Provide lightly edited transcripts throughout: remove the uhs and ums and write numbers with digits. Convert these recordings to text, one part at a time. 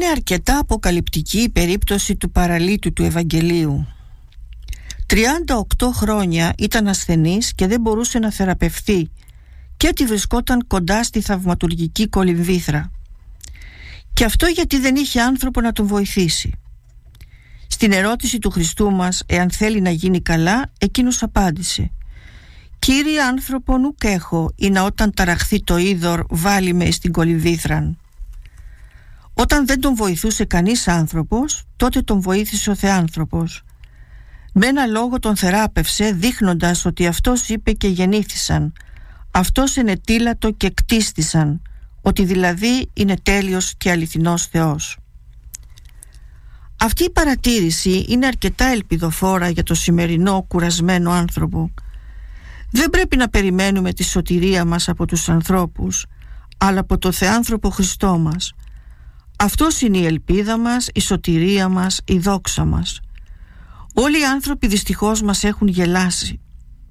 αρκετά αποκαλυπτική η περίπτωση του παραλύτου του Ευαγγελίου. 38 χρόνια ήταν ασθενής και δεν μπορούσε να θεραπευθεί και ότι βρισκόταν κοντά στη θαυματουργική κολυμβήθρα. Και αυτό γιατί δεν είχε άνθρωπο να τον βοηθήσει. Στην ερώτηση του Χριστού μας εάν θέλει να γίνει καλά, εκείνος απάντησε: «Κύριε, άνθρωπον ουκ έχω, ή να όταν ταραχθεί το είδωρ βάλει με στην κολυμβήθραν». Όταν δεν τον βοηθούσε κανείς άνθρωπος, τότε τον βοήθησε ο Θεάνθρωπος. Με ένα λόγο τον θεράπευσε, δείχνοντας ότι αυτός είπε και γεννήθησαν, αυτός ενετήλατο και κτίστησαν, ότι δηλαδή είναι τέλειος και αληθινός Θεός. Αυτή η παρατήρηση είναι αρκετά ελπιδοφόρα για το σημερινό κουρασμένο άνθρωπο. Δεν πρέπει να περιμένουμε τη σωτηρία μας από τους ανθρώπους, αλλά από το Θεάνθρωπο Χριστό μας. Αυτός είναι η ελπίδα μας, η σωτηρία μας, η δόξα μας. Όλοι οι άνθρωποι δυστυχώς μας έχουν γελάσει.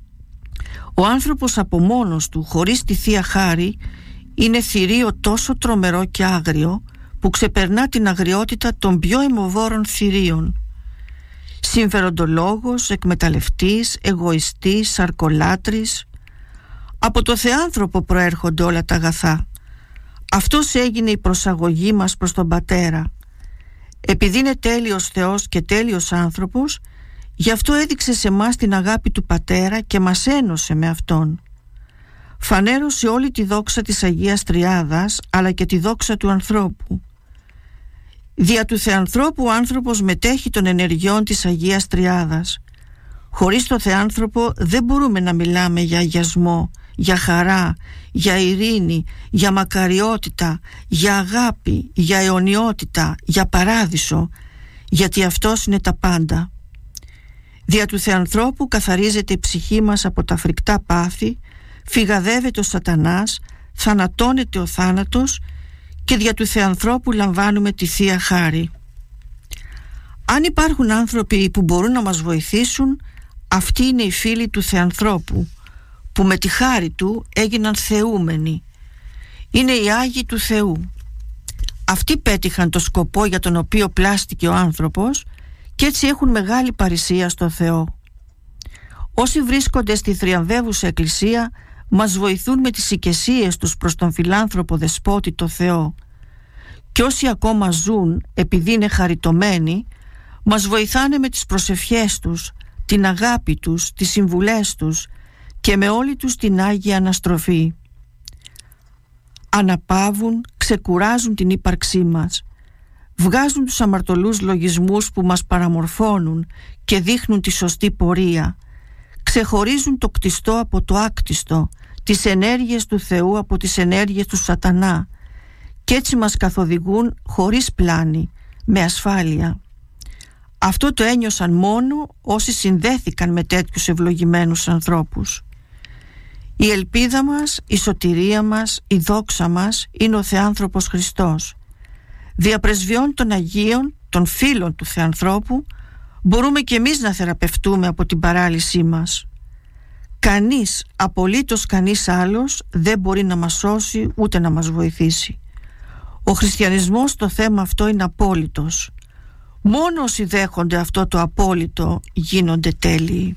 Ο άνθρωπος από μόνος του, χωρίς τη Θεία Χάρη, είναι θηρίο τόσο τρομερό και άγριο που ξεπερνά την αγριότητα των πιο αιμοβόρων θηρίων. Συμφεροντολόγος, εκμεταλλευτής, εγωιστής, σαρκολάτρης. Από το Θεάνθρωπο προέρχονται όλα τα αγαθά. Αυτός έγινε η προσαγωγή μας προς τον Πατέρα. Επειδή είναι τέλειος Θεός και τέλειος άνθρωπος, γι' αυτό έδειξε σε μας την αγάπη του Πατέρα και μας ένωσε με Αυτόν. Φανέρωσε όλη τη δόξα της Αγίας Τριάδας, αλλά και τη δόξα του ανθρώπου. Δια του Θεανθρώπου ο άνθρωπος μετέχει των ενεργειών της Αγίας Τριάδας. Χωρίς το Θεάνθρωπο δεν μπορούμε να μιλάμε για αγιασμό, για χαρά, για ειρήνη, για μακαριότητα, για αγάπη, για αιωνιότητα, για παράδεισο, γιατί Αυτός είναι τα πάντα. Δια του Θεανθρώπου καθαρίζεται η ψυχή μας από τα φρικτά πάθη, φυγαδεύεται ο σατανάς, θανατώνεται ο θάνατος και δια του Θεανθρώπου λαμβάνουμε τη Θεία Χάρη. Αν υπάρχουν άνθρωποι που μπορούν να μας βοηθήσουν, αυτοί είναι οι φίλοι του Θεανθρώπου, που με τη χάρη του έγιναν θεούμενοι. Είναι οι Άγιοι του Θεού. Αυτοί πέτυχαν το σκοπό για τον οποίο πλάστηκε ο άνθρωπος και έτσι έχουν μεγάλη παρησία στο Θεό. Όσοι βρίσκονται στη θριαμβεύουσα Εκκλησία μας βοηθούν με τις οικεσίες τους προς τον φιλάνθρωπο δεσπότη το Θεό, και όσοι ακόμα ζουν επειδή είναι χαριτωμένοι μας βοηθάνε με τις προσευχές τους, την αγάπη τους, τις συμβουλές τους και με όλη τους την Άγια Αναστροφή. Αναπαύουν, ξεκουράζουν την ύπαρξή μας, βγάζουν τους αμαρτωλούς λογισμούς που μας παραμορφώνουν και δείχνουν τη σωστή πορεία, ξεχωρίζουν το κτιστό από το άκτιστο, τις ενέργειες του Θεού από τις ενέργειες του σατανά, και έτσι μας καθοδηγούν χωρίς πλάνη, με ασφάλεια. Αυτό το ένιωσαν μόνο όσοι συνδέθηκαν με τέτοιους ευλογημένους ανθρώπους. Η ελπίδα μας, η σωτηρία μας, η δόξα μας είναι ο Θεάνθρωπος Χριστός. Δια πρεσβειών των Αγίων, των φίλων του Θεανθρώπου, μπορούμε και εμείς να θεραπευτούμε από την παράλυσή μας. Κανείς, απολύτως κανείς άλλος δεν μπορεί να μας σώσει ούτε να μας βοηθήσει. Ο χριστιανισμός στο θέμα αυτό είναι απόλυτος. Μόνο όσοι δέχονται αυτό το απόλυτο γίνονται τέλειοι.